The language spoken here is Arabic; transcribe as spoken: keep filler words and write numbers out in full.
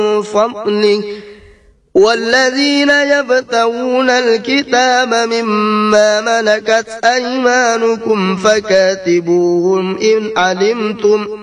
فضله والذين يبتغون الكتاب مما ملكت أيمانكم فكاتبوهم إن علمتم